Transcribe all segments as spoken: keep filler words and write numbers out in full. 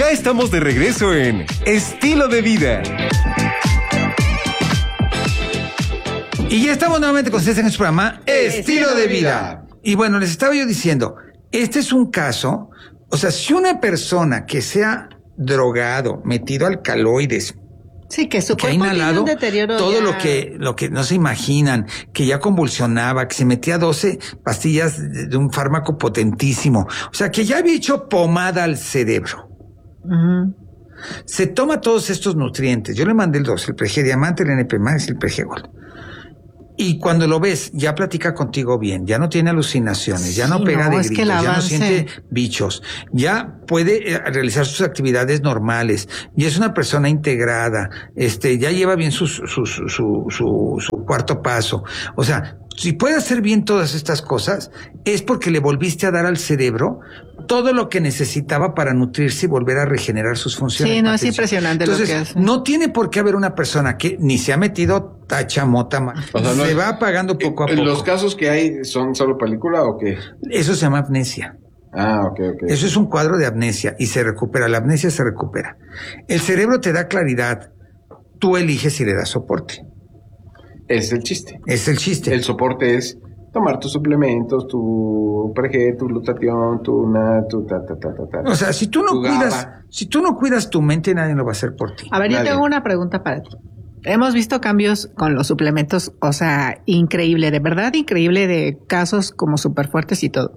Ya estamos de regreso en Estilo de Vida. Y ya estamos nuevamente con ustedes en su programa Estilo de Vida. Y bueno, les estaba yo diciendo, este es un caso, o sea, si una persona que sea drogado, metido alcaloides, sí, que su que ha cuerpo tiene inhalado un deterioro todo ya... lo que lo que no se imaginan, que ya convulsionaba, que se metía doce pastillas de, de un fármaco potentísimo, o sea, que ya había hecho pomada al cerebro. Uh-huh. Se toma todos estos nutrientes. Yo le mandé el dos, el P G Diamante, el N P Max y el P G Gold. Y cuando lo ves, ya platica contigo bien, ya no tiene alucinaciones, ya no sí, pega no, de es gritos, que ya no avance... siente bichos, ya puede eh, realizar sus actividades normales, y es una persona integrada, este, ya lleva bien su, su, su, su, su, su cuarto paso. O sea, si puede hacer bien todas estas cosas, es porque le volviste a dar al cerebro todo lo que necesitaba para nutrirse y volver a regenerar sus funciones. Sí, no, es impresionante. Entonces, lo que hace. No tiene por qué haber una persona que ni se ha metido tacha, mota, o sea, se no, va apagando poco a poco. ¿Los casos que hay son solo película o qué? Eso se llama amnesia. Ah, ok, ok. Eso es un cuadro de amnesia y se recupera. La amnesia se recupera. El cerebro te da claridad. Tú eliges si le das soporte. Es el chiste. Es el chiste. El soporte es tomar tus suplementos, tu P G, tu glutatión, tu na, tu ta, ta, ta, ta, ta. O sea, si tú no tu cuidas, GABA. si tú no cuidas tu mente, nadie lo va a hacer por ti. A ver, Nadie. yo tengo una pregunta para ti. Hemos visto cambios con los suplementos, o sea, increíble, de verdad increíble, de casos como súper fuertes y todo.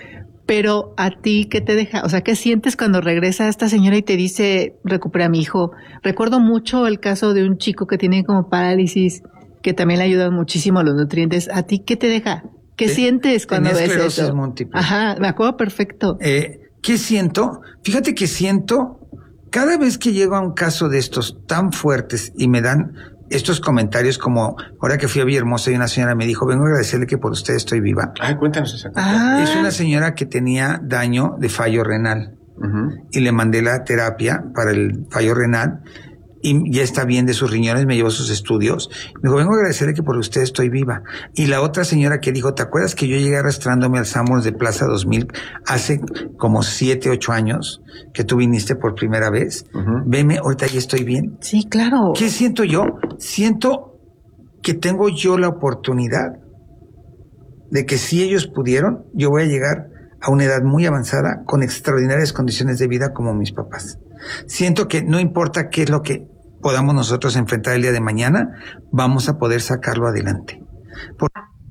Pero a ti, ¿qué te deja? O sea, ¿qué sientes cuando regresa esta señora y te dice, recupera a mi hijo? Recuerdo mucho el caso de un chico que tiene como parálisis, que también le ayudan muchísimo los nutrientes. ¿A ti qué te deja? ¿Qué Te- sientes cuando tenía ves esclerosis eso? múltiple. Ajá, me acuerdo perfecto. Eh, ¿Qué siento? Fíjate que siento, cada vez que llego a un caso de estos tan fuertes y me dan estos comentarios como, ahora que fui a Villahermosa y una señora me dijo, vengo a agradecerle que por usted estoy viva. Ay, cuéntanos esa cosa. Ah. Es una señora que tenía daño de fallo renal Ujú. y le mandé la terapia para el fallo renal y ya está bien de sus riñones, me llevó sus estudios. Me dijo, vengo a agradecerle que por usted estoy viva. Y la otra señora que dijo, ¿te acuerdas que yo llegué arrastrándome al Samos de Plaza dos mil hace como siete, ocho años que tú viniste por primera vez? Ujú. Veme, ahorita ya estoy bien. Sí, claro. ¿Qué siento yo? Siento que tengo yo la oportunidad de que si ellos pudieron, yo voy a llegar a una edad muy avanzada con extraordinarias condiciones de vida como mis papás. Siento que no importa qué es lo que podamos nosotros enfrentar el día de mañana, vamos a poder sacarlo adelante. Por-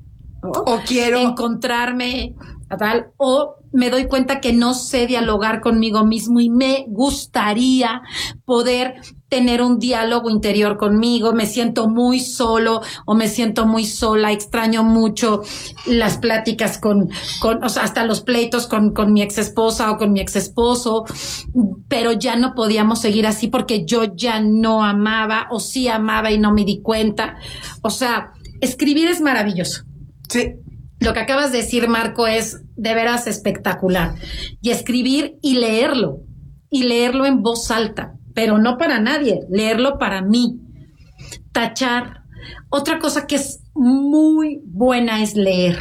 o quiero encontrarme a tal, o me doy cuenta que no sé dialogar conmigo mismo y me gustaría poder tener un diálogo interior conmigo, me siento muy solo o me siento muy sola, extraño mucho las pláticas con, con o sea, hasta los pleitos con, con mi ex esposa o con mi ex esposo, pero ya no podíamos seguir así porque yo ya no amaba o sí amaba y no me di cuenta. O sea, escribir es maravilloso. Sí. Lo que acabas de decir, Marco, es de veras espectacular. Y escribir y leerlo, y leerlo en voz alta, pero no para nadie, leerlo para mí. Tachar. Otra cosa que es muy buena es leer.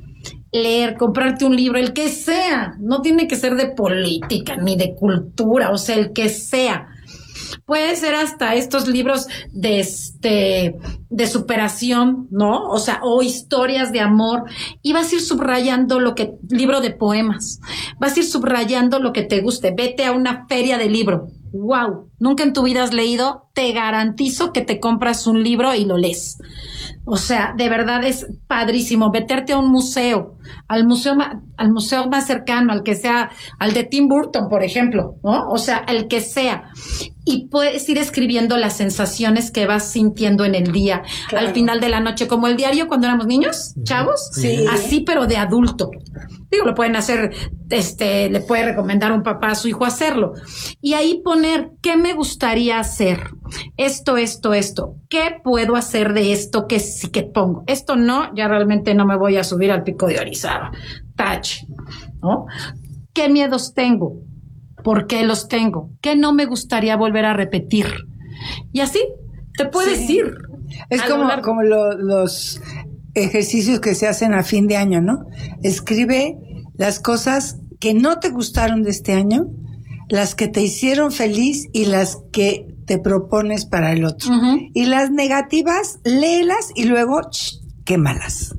Leer, comprarte un libro, el que sea. No tiene que ser de política ni de cultura, o sea, el que sea. Puede ser hasta estos libros de este de superación, ¿no? O sea, o historias de amor. Y vas a ir subrayando lo que, libro de poemas. Vas a ir subrayando lo que te guste. Vete a una feria de libro. Wow, nunca en tu vida has leído. Te garantizo que te compras un libro y lo lees. O sea, de verdad es padrísimo meterte a un museo, al museo, ma- al museo más cercano, al que sea, al de Tim Burton, por ejemplo, ¿no? O sea, el que sea. Y puedes ir escribiendo las sensaciones que vas sintiendo en el día, Claro. al final de la noche, como el diario cuando éramos niños, chavos. Sí. Así, pero de adulto. Digo, lo pueden hacer, este, le puede recomendar un papá a su hijo hacerlo. Y ahí poner, ¿qué me gustaría hacer? Esto, esto, esto. ¿Qué puedo hacer de esto que sí que pongo? Esto no, ya realmente no me voy a subir al pico de Orizaba. Touch, ¿no? ¿Qué miedos tengo? ¿Por qué los tengo? ¿Qué no me gustaría volver a repetir? Y así te puedes Sí. ir. Es a lo como, largo. como lo- los ejercicios que se hacen a fin de año, ¿no? Escribe las cosas que no te gustaron de este año, las que te hicieron feliz y las que te propones para el otro. Ujú. Y las negativas, léelas y luego ch, quémalas.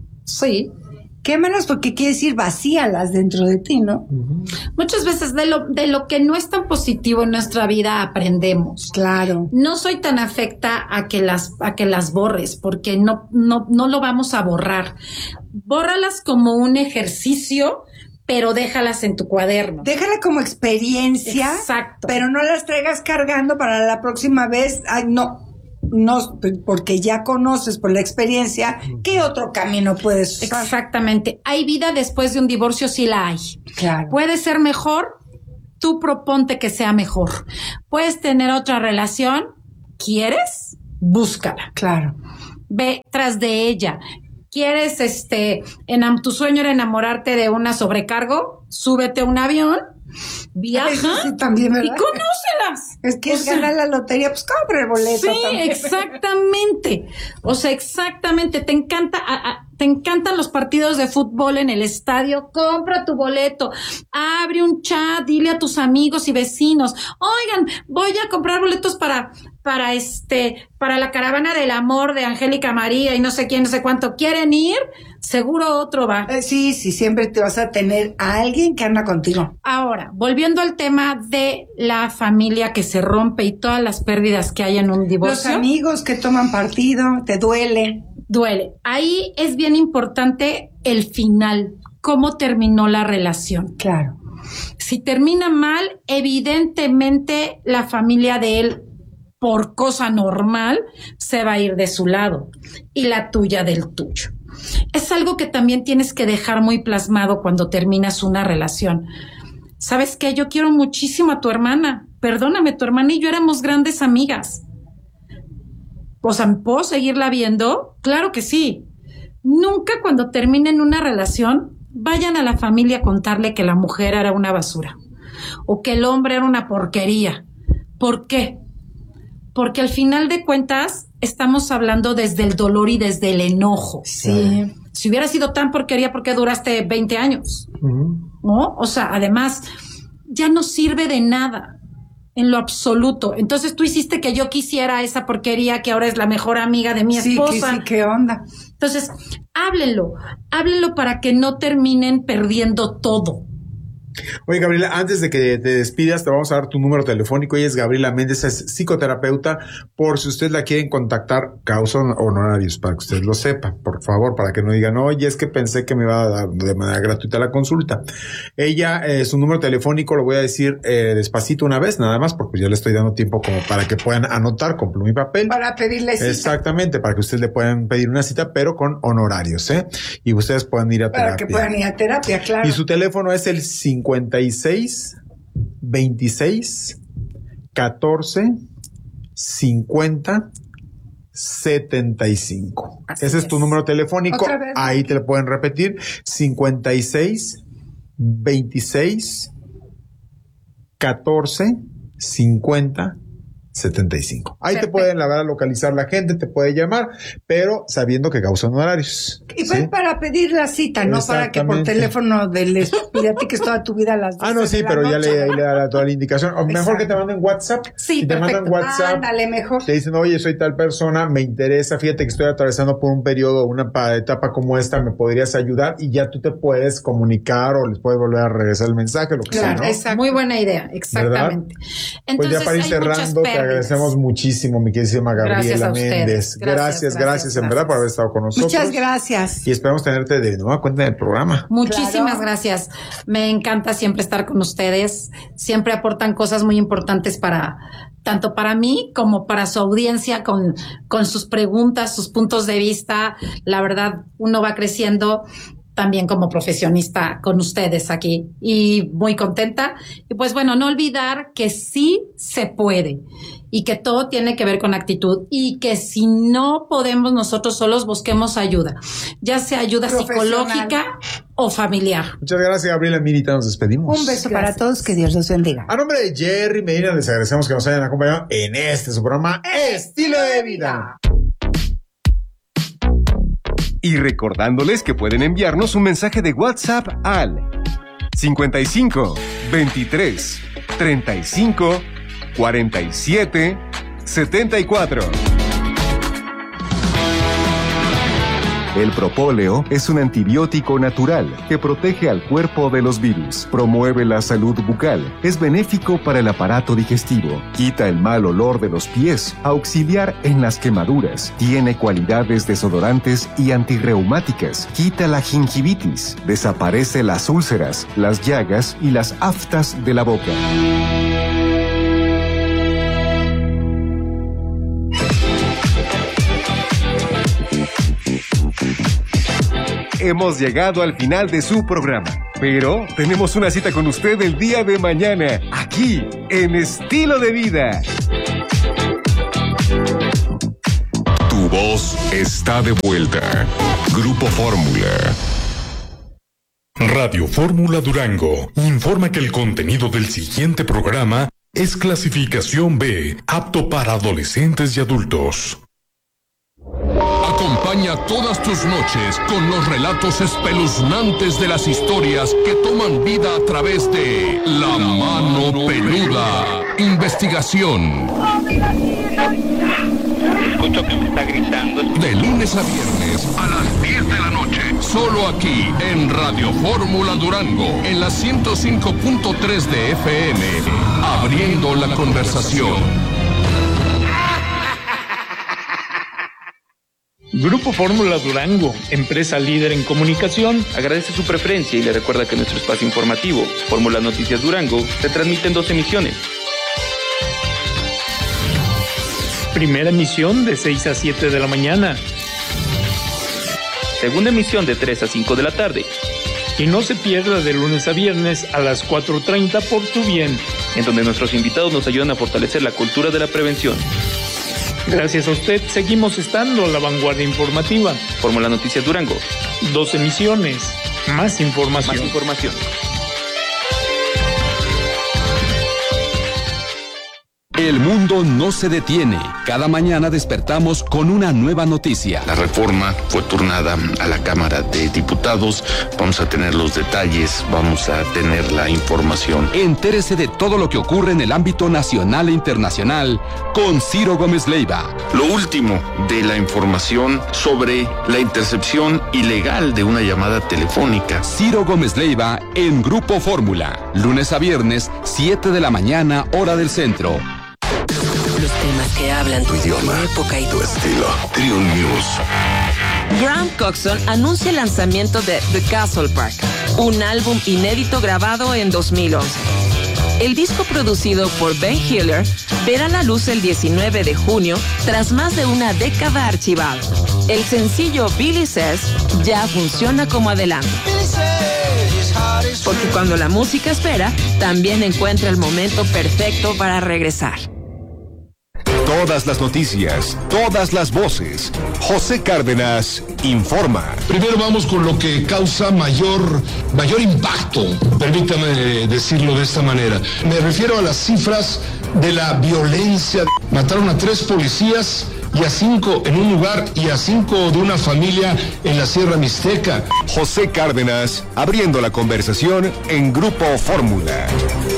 Sí. Quémalas porque quiere decir vacíalas dentro de ti, ¿no? Muchas veces de lo, de lo que no es tan positivo en nuestra vida aprendemos. Claro. No soy tan afecta a que las, a que las borres, porque no, no, no lo vamos a borrar. Bórralas como un ejercicio, pero déjalas en tu cuaderno. Déjala como experiencia, Exacto. pero no las traigas cargando para la próxima vez. Ay, no. No, porque ya conoces por la experiencia qué otro camino puedes usar. Exactamente. ¿Hay vida después de un divorcio? Sí la hay. Claro. ¿Puede ser mejor? Tú proponte que sea mejor. ¿Puedes tener otra relación? ¿Quieres? Búscala. Claro. Ve tras de ella. ¿Quieres, este, en tu sueño era enamorarte de una sobrecargo? Súbete a un avión, viaja Eso sí, también, y ¿verdad? conócelas. Es que O es sea, ganar la lotería, pues compra el boleto. Sí, también. exactamente. O sea, exactamente. Te encanta, a, a, te encantan los partidos de fútbol en el estadio. Compra tu boleto. Abre un chat, dile a tus amigos y vecinos. Oigan, voy a comprar boletos para, para este, para la caravana del amor de Angélica María y no sé quién, no sé cuánto. ¿Quieren ir? Seguro otro va. Eh, sí, sí, siempre te vas a tener a alguien que anda contigo. Ahora, volviendo al tema de la familia que se rompe y todas las pérdidas que hay en un Los divorcio. amigos que toman partido, te duele. Duele. Ahí es bien importante el final, cómo terminó la relación. Claro. Si termina mal, evidentemente la familia de él, por cosa normal, se va a ir de su lado y la tuya del tuyo. Es algo que también tienes que dejar muy plasmado cuando terminas una relación. ¿Sabes qué? Yo quiero muchísimo a tu hermana. Perdóname, tu hermana y yo éramos grandes amigas. O sea, ¿puedo seguirla viendo? Claro que sí. Nunca cuando terminen una relación vayan a la familia a contarle que la mujer era una basura o que el hombre era una porquería. ¿Por qué? Porque al final de cuentas estamos hablando desde el dolor y desde el enojo. Sí. Si hubiera sido tan porquería, ¿por qué duraste veinte años? Uh-huh. ¿No? O sea, además, ya no sirve de nada. En lo absoluto. Entonces tú hiciste que yo quisiera esa porquería que ahora es la mejor amiga de mi esposa. Sí, sí, ¿qué onda? Entonces, háblenlo. Háblenlo para que no terminen perdiendo todo. Oye, Gabriela, antes de que te despidas, te vamos a dar tu número telefónico. Ella es Gabriela Méndez, es psicoterapeuta. Por si usted la quieren contactar, causa honorarios, para que usted lo sepa, por favor, para que no digan, oye, es que pensé que me iba a dar de manera gratuita la consulta. Ella, eh, su número telefónico lo voy a decir eh, despacito una vez, nada más, porque yo le estoy dando tiempo como para que puedan anotar con pluma y papel. Para pedirle cita. Exactamente, para que ustedes le puedan pedir una cita, pero con honorarios, ¿eh? Y ustedes puedan ir a para terapia. Para que puedan ir a terapia, claro. Y su teléfono es el cincuenta y seis, veintiséis, catorce, cincuenta, setenta y cinco. Así Ese es. es tu número telefónico. Ahí te lo pueden repetir. cincuenta y seis, veintiséis, catorce, cincuenta, setenta y cinco. Ahí Perfecto. Te pueden, la verdad, localizar la gente, te puede llamar, pero sabiendo que causan horarios. Y pues ¿sí? Para pedir la cita, no para que por teléfono les platiques toda tu vida a las Ah, no, sí, pero ya le, le da toda la indicación. O mejor Exacto. Que te manden WhatsApp. Sí, si te perfecto. mandan WhatsApp, ándale, mejor. Te dicen, oye, soy tal persona, me interesa, fíjate que estoy atravesando por un periodo, una etapa como esta, ¿me podrías ayudar? Y ya tú te puedes comunicar o les puedes volver a regresar el mensaje, lo que claro, sea, ¿no? Exacto. Muy buena idea, exactamente. Entonces, pues ya para ir cerrando, te agradecemos muchísimo, mi queridísima Gabriela Méndez. Gracias, gracias, gracias, en verdad, por haber estado con nosotros. Muchas gracias. Y esperamos tenerte de nueva cuenta en el programa. Muchísimas claro. gracias. Me encanta siempre estar con ustedes. Siempre aportan cosas muy importantes para, tanto para mí como para su audiencia, con, con sus preguntas, sus puntos de vista. La verdad, uno va creciendo también como profesionista con ustedes aquí y muy contenta. Y pues bueno, no olvidar que sí se puede y que todo tiene que ver con actitud y que si no podemos nosotros solos, busquemos ayuda, ya sea ayuda psicológica o familiar. Muchas gracias, Gabriela Mirita, nos despedimos. Un beso gracias. Para todos, que Dios los bendiga. A nombre de Jerry Medina, les agradecemos que nos hayan acompañado en este su programa Estilo de Vida. Y recordándoles que pueden enviarnos un mensaje de WhatsApp al cincuenta y cinco, veintitrés, treinta y cinco, cuarenta y siete, setenta y cuatro. El propóleo es un antibiótico natural que protege al cuerpo de los virus, promueve la salud bucal, es benéfico para el aparato digestivo, quita el mal olor de los pies, auxiliar en las quemaduras, tiene cualidades desodorantes y antirreumáticas, quita la gingivitis, desaparece las úlceras, las llagas y las aftas de la boca. Hemos llegado al final de su programa, pero tenemos una cita con usted el día de mañana, aquí, en Estilo de Vida. Tu voz está de vuelta. Grupo Fórmula. Radio Fórmula Durango informa que el contenido del siguiente programa es clasificación B, apto para adolescentes y adultos. Acompaña todas tus noches con los relatos espeluznantes de las historias que toman vida a través de La Mano Peluda. Investigación. Escucho que me está gritando. De lunes a viernes a las diez de la noche. Solo aquí en Radio Fórmula Durango. En la ciento cinco punto tres de F M. Abriendo la conversación. Grupo Fórmula Durango, empresa líder en comunicación, agradece su preferencia y le recuerda que nuestro espacio informativo, Fórmula Noticias Durango, se transmite en dos emisiones. Primera emisión de seis a siete de la mañana. Segunda emisión de tres a cinco de la tarde. Y no se pierda de lunes a viernes a las cuatro treinta por Tu Bien, en donde nuestros invitados nos ayudan a fortalecer la cultura de la prevención. Gracias a usted, seguimos estando a la vanguardia informativa. Fórmula Noticias Durango. Dos emisiones, más información. Más información. El mundo no se detiene. Cada mañana despertamos con una nueva noticia. La reforma fue turnada a la Cámara de Diputados. Vamos a tener los detalles, vamos a tener la información. Entérese de todo lo que ocurre en el ámbito nacional e internacional con Ciro Gómez Leiva. Lo último de la información sobre la intercepción ilegal de una llamada telefónica. Ciro Gómez Leiva en Grupo Fórmula. Lunes a viernes, siete de la mañana, hora del centro. Los temas que hablan tu idioma, tu época y tu estilo. Trio News. Graham Coxon anuncia el lanzamiento de The Castle Park, un álbum inédito grabado en dos mil once. El disco producido por Ben Hiller verá la luz el diecinueve de junio tras más de una década archivado. El sencillo Billy Says ya funciona como adelanto. Porque cuando la música espera, también encuentra el momento perfecto para regresar. Todas las noticias, todas las voces. José Cárdenas informa. Primero vamos con lo que causa mayor, mayor impacto, permítame decirlo de esta manera. Me refiero a las cifras de la violencia. Mataron a tres policías y a cinco en un lugar y a cinco de una familia en la Sierra Mixteca. José Cárdenas abriendo la conversación en Grupo Fórmula.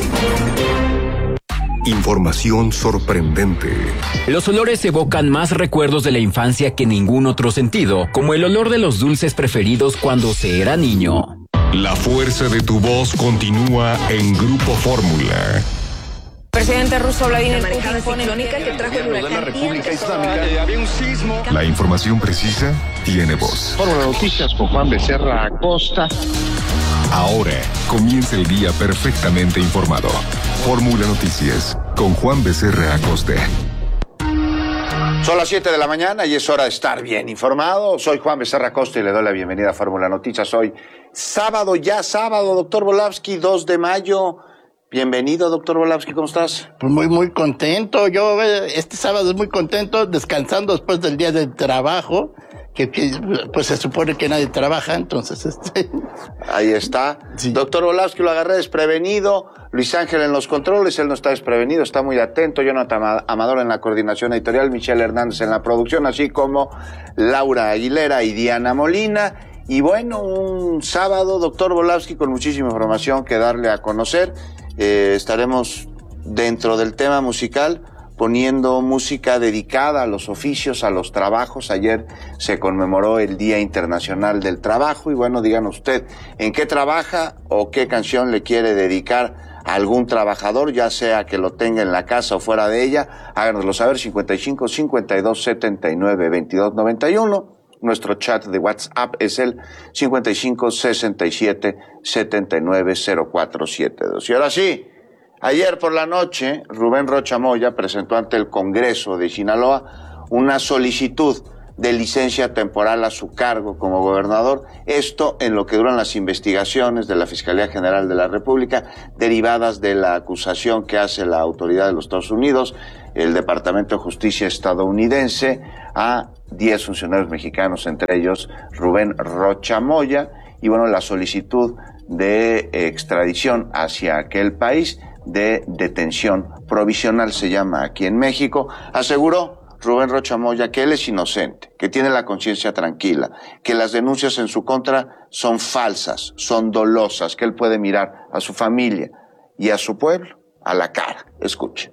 Información sorprendente. Los olores evocan más recuerdos de la infancia que ningún otro sentido, como el olor de los dulces preferidos cuando se era niño. La fuerza de tu voz continúa en Grupo Fórmula. Presidente ruso Vladimir Putin ciclónica que trajo el huracán. La República Islámica. Había un sismo. La información precisa tiene voz. Fórmula Noticias con Juan Becerra Acosta. Ahora comienza el día perfectamente informado. Fórmula Noticias con Juan Becerra Acosta. Son las siete de la mañana y es hora de estar bien informado. Soy Juan Becerra Acosta y le doy la bienvenida a Fórmula Noticias. Hoy sábado, ya sábado, doctor Volavsky, dos de mayo. Bienvenido, doctor Volavsky, ¿cómo estás? Pues muy, muy contento. Yo este sábado es muy contento, descansando después del día de trabajo, que, que pues se supone que nadie trabaja, entonces este... Ahí está. Sí. Doctor Volavsky, lo agarré desprevenido. Luis Ángel en los controles, él no está desprevenido, está muy atento. Jonathan Amador en la coordinación editorial, Michelle Hernández en la producción, así como Laura Aguilera y Diana Molina. Y bueno, un sábado, doctor Volavsky, con muchísima información que darle a conocer. eh, estaremos dentro del tema musical poniendo música dedicada a los oficios, a los trabajos. Ayer se conmemoró el Día Internacional del Trabajo y bueno, díganos usted, ¿en qué trabaja o qué canción le quiere dedicar a algún trabajador, ya sea que lo tenga en la casa o fuera de ella? Háganoslo saber, cincuenta y cinco, cincuenta y dos, setenta y nueve, veintidós, noventa y uno. Nuestro chat de WhatsApp es el cincuenta y cinco, sesenta y siete, setenta y nueve, cero cuatro setenta y dos. Y ahora sí, ayer por la noche, Rubén Rocha Moya presentó ante el Congreso de Sinaloa una solicitud de licencia temporal a su cargo como gobernador, esto en lo que duran las investigaciones de la Fiscalía General de la República derivadas de la acusación que hace la autoridad de los Estados Unidos, el Departamento de Justicia estadounidense, a diez funcionarios mexicanos, entre ellos Rubén Rocha Moya, y bueno, la solicitud de extradición hacia aquel país, de detención provisional se llama aquí en México. Aseguró Rubén Rocha Moya que él es inocente, que tiene la conciencia tranquila, que las denuncias en su contra son falsas, son dolosas, que él puede mirar a su familia y a su pueblo a la cara. Escuche.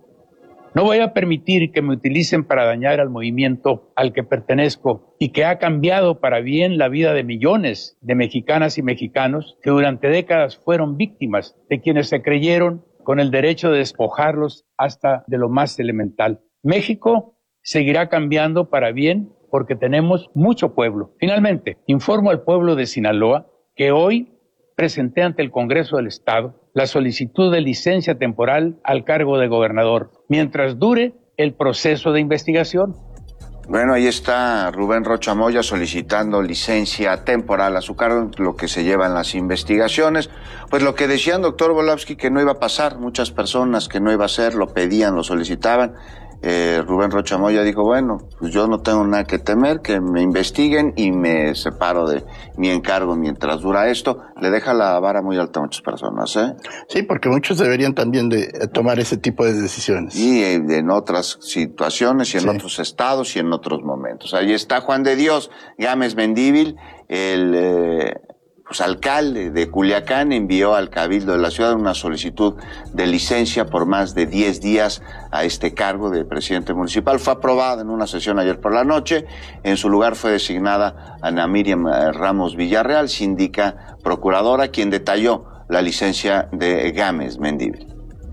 No voy a permitir que me utilicen para dañar al movimiento al que pertenezco y que ha cambiado para bien la vida de millones de mexicanas y mexicanos que durante décadas fueron víctimas de quienes se creyeron con el derecho de despojarlos hasta de lo más elemental. México seguirá cambiando para bien porque tenemos mucho pueblo. Finalmente, informo al pueblo de Sinaloa que hoy presenté ante el Congreso del Estado la solicitud de licencia temporal al cargo de gobernador, mientras dure el proceso de investigación. Bueno, ahí está Rubén Rocha Moya solicitando licencia temporal a su cargo, lo que se lleva en las investigaciones. Pues lo que decían, doctor Volosky, que no iba a pasar, muchas personas que no iba a ser, lo pedían, lo solicitaban. Eh, Rubén Rocha Moya dijo, bueno, pues yo no tengo nada que temer, que me investiguen y me separo de mi encargo mientras dura esto. Le deja la vara muy alta a muchas personas, ¿eh? Sí, porque muchos deberían también de tomar ese tipo de decisiones. Y eh, en otras situaciones y en sí. otros estados y en otros momentos. Ahí está Juan de Dios Gámez Mendívil, el eh, pues, alcalde de Culiacán, envió al Cabildo de la ciudad una solicitud de licencia por más de diez días a este cargo de presidente municipal. Fue aprobada en una sesión ayer por la noche. En su lugar fue designada Ana Miriam Ramos Villarreal, síndica procuradora, quien detalló la licencia de Gámez Mendívil.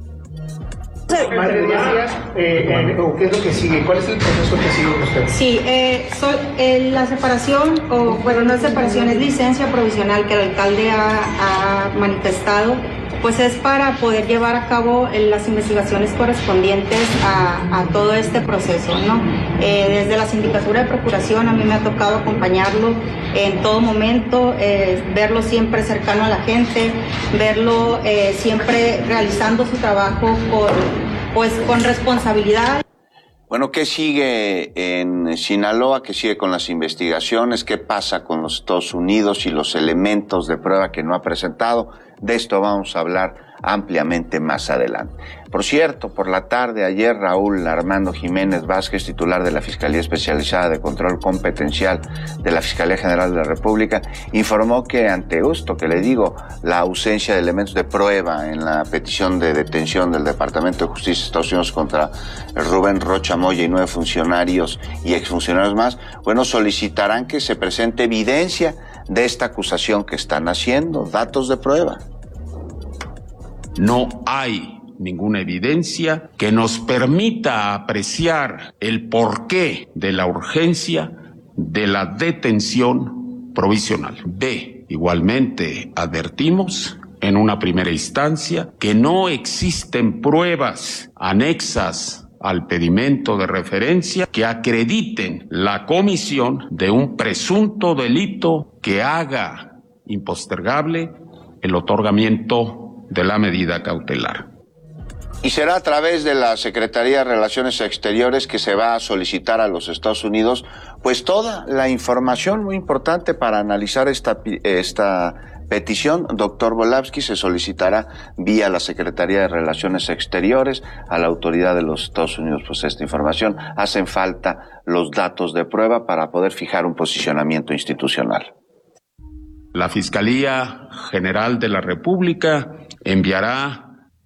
Más de diez días, eh, eh, ¿qué es lo que sigue? ¿Cuál es el proceso que sigue con usted? Sí, eh, so, eh, la separación, o bueno, no es separación, es licencia provisional que el alcalde ha, ha manifestado, pues es para poder llevar a cabo eh, las investigaciones correspondientes a, a todo este proceso, ¿no? Eh, desde la sindicatura de procuración a mí me ha tocado acompañarlo en todo momento, eh, verlo siempre cercano a la gente, verlo eh, siempre realizando su trabajo con, pues, con responsabilidad. Bueno, ¿qué sigue en Sinaloa? ¿Qué sigue con las investigaciones? ¿Qué pasa con los Estados Unidos y los elementos de prueba que no ha presentado? De esto vamos a hablar ampliamente más adelante. Por cierto, por la tarde ayer Raúl Armando Jiménez Vázquez, titular de la Fiscalía Especializada de Control Competencial de la Fiscalía General de la República, informó que ante esto que le digo, la ausencia de elementos de prueba en la petición de detención del Departamento de Justicia de Estados Unidos contra Rubén Rocha Moya y nueve funcionarios y exfuncionarios más, bueno, solicitarán que se presente evidencia de esta acusación que están haciendo, datos de prueba. No hay ninguna evidencia que nos permita apreciar el porqué de la urgencia de la detención provisional. B. Igualmente advertimos en una primera instancia que no existen pruebas anexas al pedimento de referencia que acrediten la comisión de un presunto delito que haga impostergable el otorgamiento de la medida cautelar. Y será a través de la Secretaría de Relaciones Exteriores que se va a solicitar a los Estados Unidos pues toda la información muy importante para analizar esta, esta petición. Doctor Volosky, se solicitará vía la Secretaría de Relaciones Exteriores a la autoridad de los Estados Unidos pues esta información. Hacen falta los datos de prueba para poder fijar un posicionamiento institucional. La Fiscalía General de la República enviará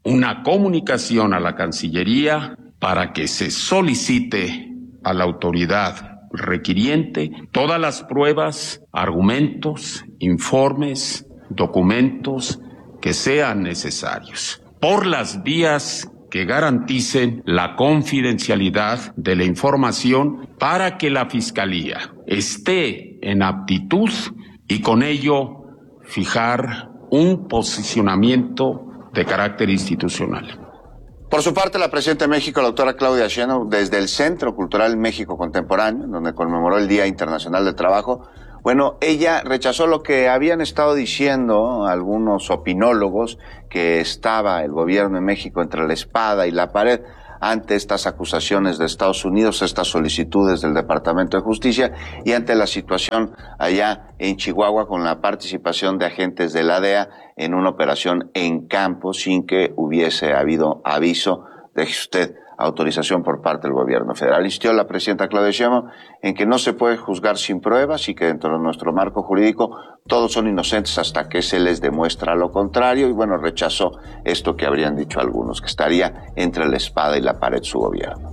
una comunicación a la Cancillería para que se solicite a la autoridad requiriente todas las pruebas, argumentos, informes, documentos que sean necesarios, por las vías que garanticen la confidencialidad de la información para que la Fiscalía esté en aptitud y con ello fijar un posicionamiento de carácter institucional. Por su parte, la presidenta de México, la doctora Claudia Sheinbaum, desde el Centro Cultural México Contemporáneo, donde conmemoró el Día Internacional del Trabajo, bueno, ella rechazó lo que habían estado diciendo algunos opinólogos, que estaba el gobierno de México entre la espada y la pared ante estas acusaciones de Estados Unidos, estas solicitudes del Departamento de Justicia y ante la situación allá en Chihuahua con la participación de agentes de la D E A en una operación en campo sin que hubiese habido aviso, deje usted, autorización por parte del gobierno federal. Insistió la presidenta Claudia Sheinbaum en que no se puede juzgar sin pruebas y que dentro de nuestro marco jurídico todos son inocentes hasta que se les demuestra lo contrario, y bueno, rechazó esto que habrían dicho algunos, que estaría entre la espada y la pared su gobierno.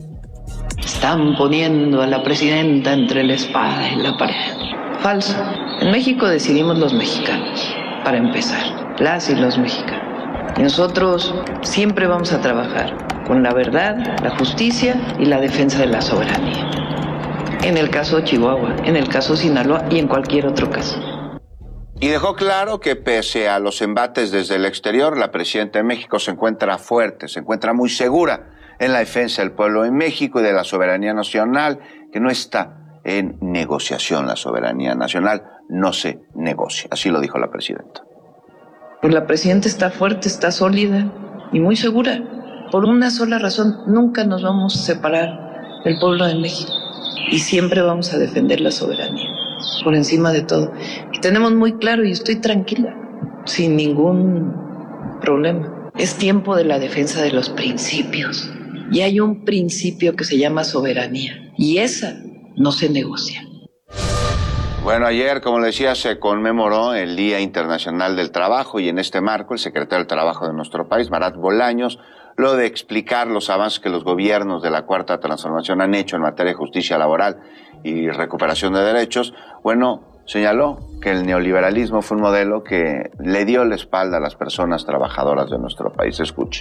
Están poniendo a la presidenta entre la espada y la pared. Falso. En México decidimos los mexicanos, para empezar, las y los mexicanos. Y nosotros siempre vamos a trabajar con la verdad, la justicia y la defensa de la soberanía. En el caso de Chihuahua, en el caso de Sinaloa y en cualquier otro caso. Y dejó claro que pese a los embates desde el exterior, la presidenta de México se encuentra fuerte, se encuentra muy segura en la defensa del pueblo de México y de la soberanía nacional, que no está en negociación. La soberanía nacional no se negocia, así lo dijo la presidenta. Pues la presidenta está fuerte, está sólida y muy segura. Por una sola razón, nunca nos vamos a separar del pueblo de México y siempre vamos a defender la soberanía por encima de todo. Y tenemos muy claro, y estoy tranquila, sin ningún problema. Es tiempo de la defensa de los principios. Y hay un principio que se llama soberanía, y esa no se negocia. Bueno, ayer, como le decía, se conmemoró el Día Internacional del Trabajo, y en este marco el secretario del Trabajo de nuestro país, Marat Bolaños, lo de explicar los avances que los gobiernos de la Cuarta Transformación han hecho en materia de justicia laboral y recuperación de derechos, bueno, señaló que el neoliberalismo fue un modelo que le dio la espalda a las personas trabajadoras de nuestro país. Escuche.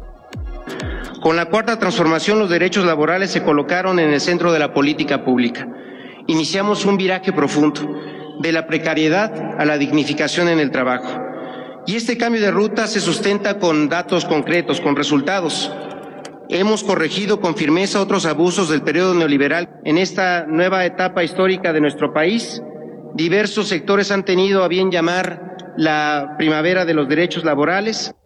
Con la Cuarta Transformación, los derechos laborales se colocaron en el centro de la política pública. Iniciamos un viraje profundo, de la precariedad a la dignificación en el trabajo. Y este cambio de ruta se sustenta con datos concretos, con resultados. Hemos corregido con firmeza otros abusos del periodo neoliberal. En esta nueva etapa histórica de nuestro país, diversos sectores han tenido a bien llamar la primavera de los derechos laborales.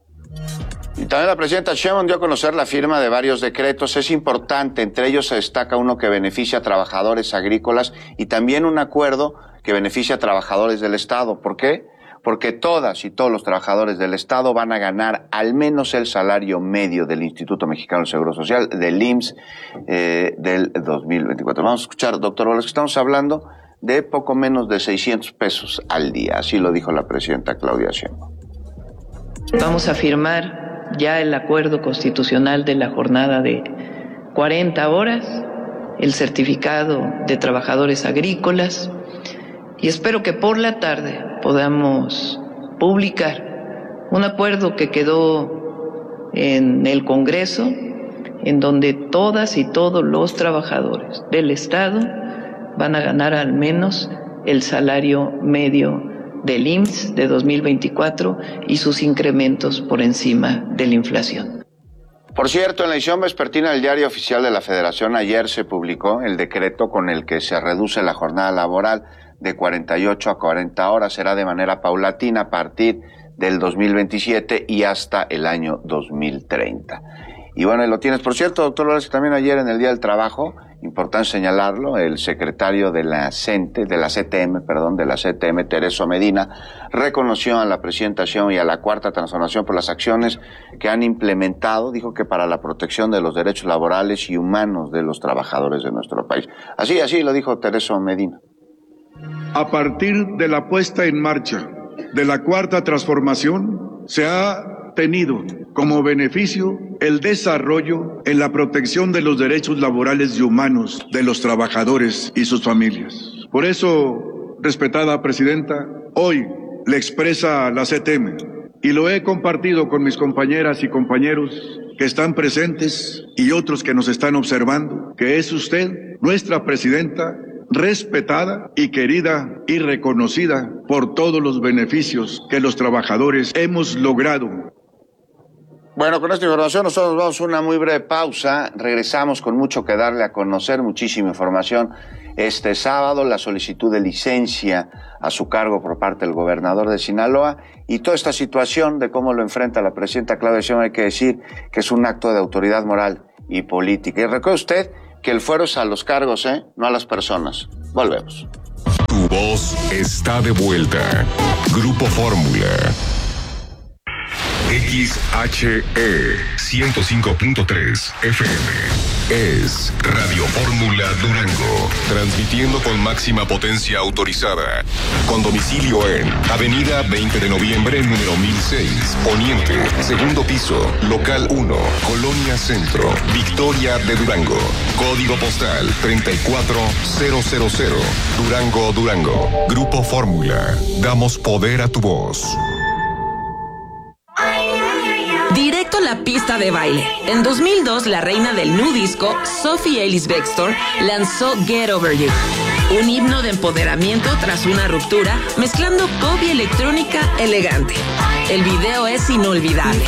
Y también la presidenta Sheinbaum dio a conocer la firma de varios decretos. Es importante, entre ellos se destaca uno que beneficia a trabajadores agrícolas y también un acuerdo que beneficia a trabajadores del Estado. ¿Por qué? Porque todas y todos los trabajadores del Estado van a ganar al menos el salario medio del Instituto Mexicano del Seguro Social, del I M S S, eh, del dos mil veinticuatro. Vamos a escuchar, doctor Wallace, que estamos hablando de poco menos de seiscientos pesos al día. Así lo dijo la presidenta Claudia Sheinbaum. Vamos a firmar ya el acuerdo constitucional de la jornada de cuarenta horas, el certificado de trabajadores agrícolas, y espero que por la tarde podamos publicar un acuerdo que quedó en el Congreso, en donde todas y todos los trabajadores del Estado van a ganar al menos el salario medio del I M S S de dos mil veinticuatro y sus incrementos por encima de la inflación. Por cierto, en la edición vespertina del Diario Oficial de la Federación ayer se publicó el decreto con el que se reduce la jornada laboral de cuarenta y ocho a cuarenta horas. Será de manera paulatina a partir del dos mil veintisiete y hasta el año dos mil treinta. Y bueno, lo tienes. Por cierto, doctor López, también ayer en el Día del Trabajo, importante señalarlo, el secretario de la CENTE, de la C T M, perdón, de la C T M, Tereso Medina, reconoció a la presidenta Sheinbaum y a la Cuarta Transformación por las acciones que han implementado, dijo que para la protección de los derechos laborales y humanos de los trabajadores de nuestro país. Así, así lo dijo Tereso Medina. A partir de la puesta en marcha de la Cuarta Transformación, se ha tenido como beneficio el desarrollo en la protección de los derechos laborales y humanos de los trabajadores y sus familias. Por eso, respetada Presidenta, hoy le expresa la C T M y lo he compartido con mis compañeras y compañeros que están presentes y otros que nos están observando, que es usted, nuestra Presidenta, respetada y querida y reconocida por todos los beneficios que los trabajadores hemos logrado. Bueno, con esta información nosotros vamos a una muy breve pausa. Regresamos con mucho que darle a conocer, muchísima información. Este sábado, la solicitud de licencia a su cargo por parte del gobernador de Sinaloa y toda esta situación de cómo lo enfrenta la presidenta Claudia Sheinbaum, hay que decir que es un acto de autoridad moral y política. Y recuerde usted que el fuero es a los cargos, ¿eh? No a las personas. Volvemos. Tu voz está de vuelta. Grupo Fórmula. X H E ciento cinco punto tres F M es Radio Fórmula Durango, transmitiendo con máxima potencia autorizada, con domicilio en Avenida veinte de noviembre, número mil seis, Poniente, segundo piso, local uno, Colonia Centro, Victoria de Durango, código postal treinta y cuatro mil, Durango, Durango. Grupo Fórmula, damos poder a tu voz. Directo a la pista de baile. En dos mil dos, la reina del nu disco, Sophie Ellis-Bextor, lanzó Get Over You, un himno de empoderamiento tras una ruptura, mezclando pop y electrónica elegante. El video es inolvidable.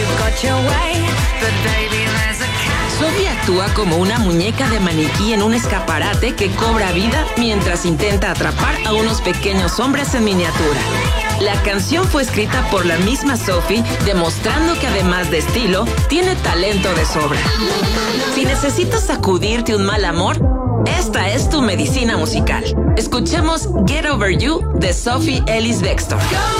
Sophie actúa como una muñeca de maniquí en un escaparate que cobra vida mientras intenta atrapar a unos pequeños hombres en miniatura. La canción fue escrita por la misma Sophie, demostrando que además de estilo, tiene talento de sobra. Si necesitas sacudirte un mal amor, esta es tu medicina musical. Escuchemos Get Over You de Sophie Ellis-Bextor.